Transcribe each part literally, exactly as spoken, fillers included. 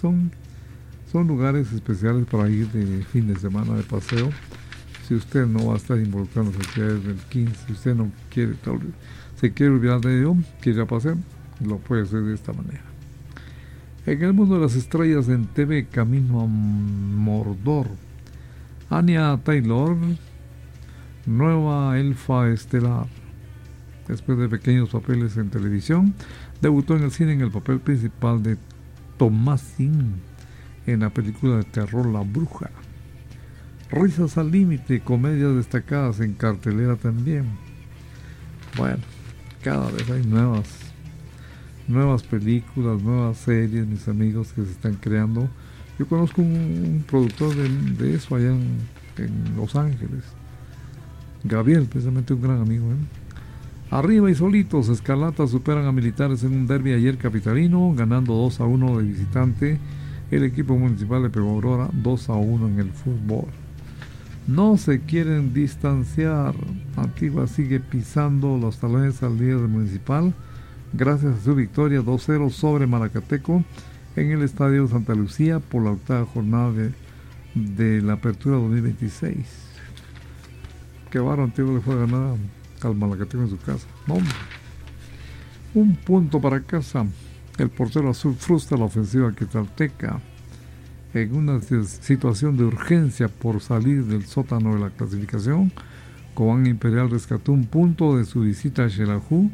son, son lugares especiales para ir de fin de semana de paseo. Si usted no va a estar involucrado en las actividades del quince, si usted no quiere, tal vez, se quiere olvidar de ello, quiere ir a pasear, lo puede hacer de esta manera. En el mundo de las estrellas en T V, Camino a Mordor, Anya Taylor, nueva elfa estelar. Después de pequeños papeles en televisión, debutó en el cine en el papel principal de Thomasin en la película de terror La Bruja. Risas al límite, comedias destacadas en cartelera también. Bueno, cada vez hay nuevas nuevas películas, nuevas series, mis amigos, que se están creando. Yo conozco un, un productor de, de eso allá en, en Los Ángeles, Gabriel, precisamente un gran amigo, ¿eh? Arriba y solitos, Escarlatas superan a Militares en un derbi ayer capitalino, ganando dos a uno de visitante. El equipo municipal le pegó a Aurora dos a uno en el fútbol. No se quieren distanciar. Antigua sigue pisando los talones al líder municipal gracias a su victoria dos cero sobre Malacateco en el Estadio Santa Lucía por la octava jornada de, de la Apertura dos mil veintiséis. Qué barro, Antigua le fue a ganar al Malacateco en su casa. No, hombre. Un punto para casa. El portero azul frustra la ofensiva quetzalteca. En una situación de urgencia por salir del sótano de la clasificación, Cobán Imperial rescató un punto de su visita a Xelajú.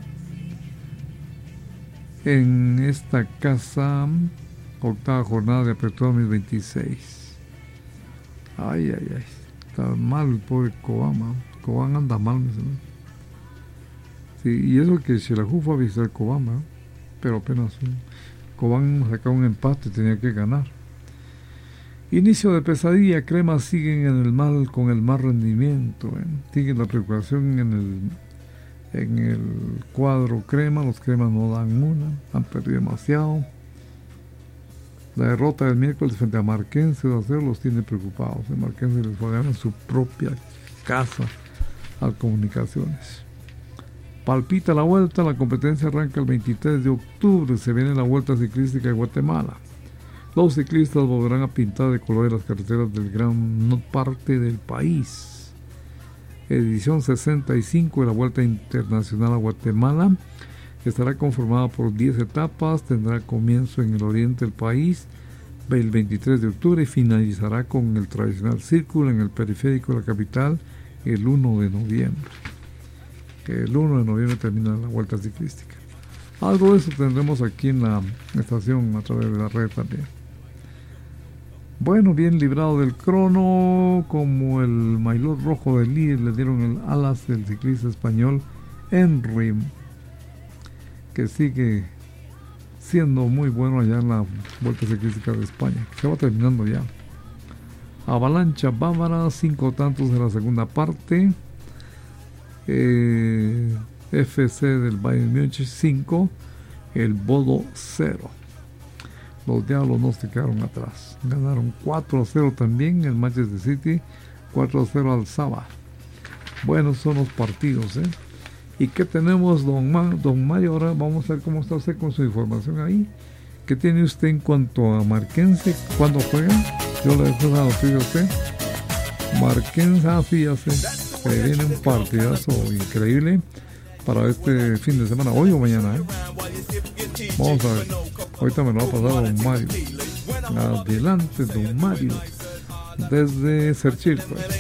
En esta casa, octava jornada de Apertura dos mil veintiséis. Ay, ay, ay. Está mal el pobre Cobán. ¿no? Cobán anda mal, ¿no? Sí, y eso que Xelajú fue a visitar Cobán, ¿no? Pero apenas un, Cobán sacó un empate, tenía que ganar. Inicio de pesadilla, Cremas siguen en el mal con el mal rendimiento. ¿eh? Sigue la preocupación en el, en el cuadro Crema, los Cremas no dan una, han perdido demasiado. La derrota del miércoles frente a Marquense dos a cero los tiene preocupados. El Marquense les fue a ganar en su propia casa al Comunicaciones. Palpita la vuelta, la competencia arranca el veintitrés de octubre, se viene la Vuelta Ciclística de Guatemala. Los ciclistas volverán a pintar de colores las carreteras del gran parte del país. Edición sesenta y cinco de la Vuelta Internacional a Guatemala estará conformada por diez etapas, tendrá comienzo en el oriente del país el veintitrés de octubre y finalizará con el tradicional círculo en el periférico de la capital el uno de noviembre. El uno de noviembre termina la Vuelta Ciclística. Algo de eso tendremos aquí en la estación a través de la red también. Bueno, bien librado del crono, como el maillot rojo del líder le dieron el alas del ciclista español Henry, que sigue siendo muy bueno allá en la Vuelta Ciclística de España, que se va terminando ya. Avalancha Bávara, cinco tantos en la segunda parte. Eh, F C del Bayern Múnich cinco, el Bodo cero. Los Diablos no se quedaron atrás, ganaron cuatro a cero también el Manchester City, cuatro a cero al Saba. Buenos son los partidos, ¿eh? ¿Y qué tenemos, don, Ma, don Mario? Ahora vamos a ver cómo está usted con su información ahí. ¿Qué tiene usted en cuanto a Marquense? ¿Cuándo juegan? Yo le dejo la noticia a usted. Marquense, así ya sé, se viene un partidazo increíble para este fin de semana, hoy o mañana, ¿eh? Vamos a ver. Ahorita me lo va a pasar don Mario. Adelante, don Mario. Desde Serchil, pues.